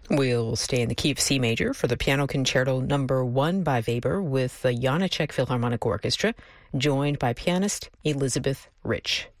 We'll stay in the key of C major for the Piano Concerto No. 1 by Weber with the Janáček Philharmonic Orchestra, joined by pianist Elizabeth Rich.